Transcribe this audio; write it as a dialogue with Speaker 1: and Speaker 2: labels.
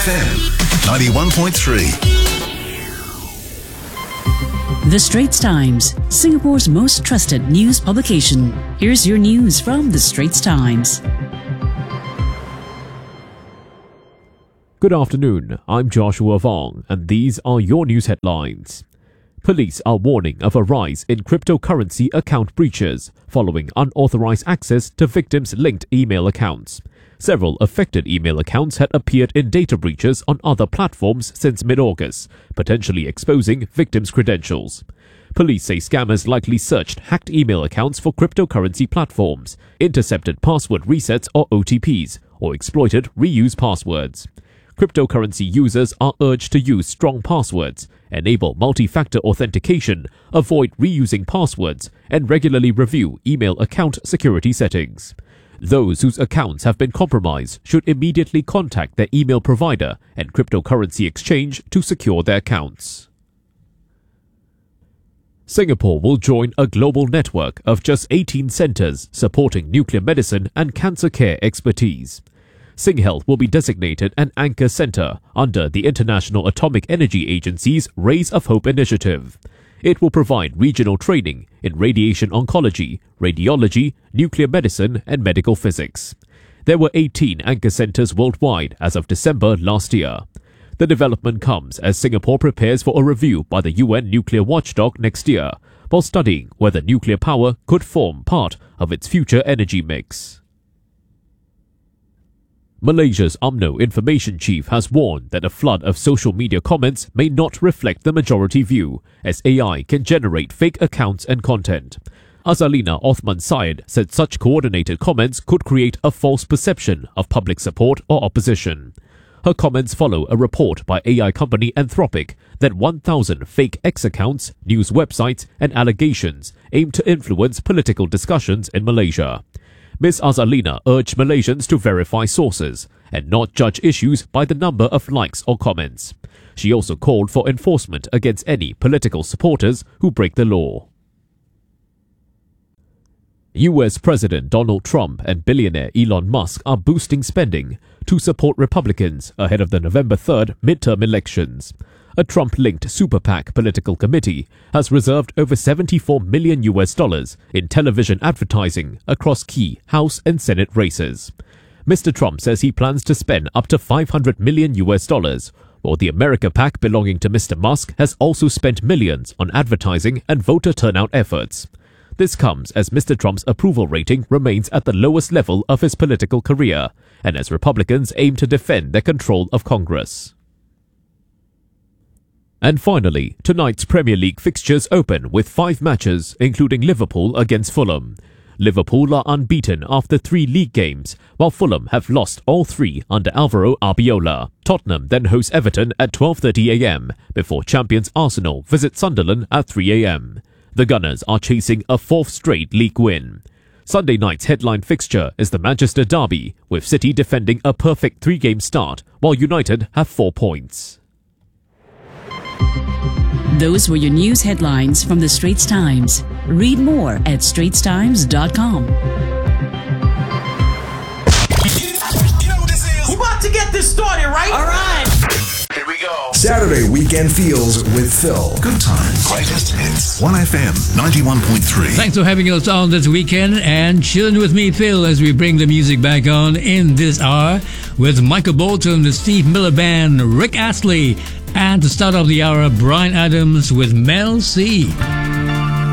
Speaker 1: 1FM 91.3.
Speaker 2: The Straits Times, Singapore's most trusted news publication. Here's your news from The Straits Times.
Speaker 3: Good afternoon, I'm Joshua Vong, and these are your news headlines. Police are warning of a rise in cryptocurrency account breaches following unauthorized access to victims' linked email accounts. Several affected email accounts had appeared in data breaches on other platforms since mid-August, potentially exposing victims' credentials. Police say scammers likely searched hacked email accounts for cryptocurrency platforms, intercepted password resets or OTPs, or exploited reused passwords. Cryptocurrency users are urged to use strong passwords, enable multi-factor authentication, avoid reusing passwords, and regularly review email account security settings. Those whose accounts have been compromised should immediately contact their email provider and cryptocurrency exchange to secure their accounts. Singapore will join a global network of just 18 centres supporting nuclear medicine and cancer care expertise. SingHealth will be designated an anchor centre under the International Atomic Energy Agency's Rays of Hope initiative. It will provide regional training in radiation oncology, radiology, nuclear medicine and medical physics. There were 18 anchor centres worldwide as of December last year. The development comes as Singapore prepares for a review by the UN nuclear watchdog next year, while studying whether nuclear power could form part of its future energy mix. Malaysia's UMNO information chief has warned that a flood of social media comments may not reflect the majority view, as AI can generate fake accounts and content. Azalina Othman Syed said such coordinated comments could create a false perception of public support or opposition. Her comments follow a report by AI company Anthropic that 1,000 fake X accounts, news websites and allegations aim to influence political discussions in Malaysia. Ms. Azalina urged Malaysians to verify sources and not judge issues by the number of likes or comments. She also called for enforcement against any political supporters who break the law. US President Donald Trump and billionaire Elon Musk are boosting spending to support Republicans ahead of the November 3rd midterm elections. A Trump-linked super PAC political committee has reserved over $74 million in television advertising across key House and Senate races. Mr. Trump says he plans to spend up to $500 million, while the America PAC belonging to Mr. Musk has also spent millions on advertising and voter turnout efforts. This comes as Mr. Trump's approval rating remains at the lowest level of his political career, and as Republicans aim to defend their control of Congress. And finally, tonight's Premier League fixtures open with 5 matches, including Liverpool against Fulham. Liverpool are unbeaten after 3 league games, while Fulham have lost all 3 under Alvaro Arbiola. Tottenham then host Everton at 12:30 a.m, before champions Arsenal visit Sunderland at 3 a.m. The Gunners are chasing a 4th straight league win. Sunday night's headline fixture is the Manchester Derby, with City defending a perfect 3-game start, while United have 4 points.
Speaker 2: Those were your news headlines from The Straits Times. Read more at straitstimes.com.
Speaker 4: You know what this is? We're about to get this started, right? All right. Here we go.
Speaker 1: Saturday Weekend Feels with Phil. Good times. Greatest hits. 1FM 91.3.
Speaker 5: Thanks for having us on this weekend and chilling with me, Phil, as we bring the music back on in this hour with Michael Bolton, the Steve Miller Band, Rick Astley, and to start off the hour, Bryan Adams with Mel C.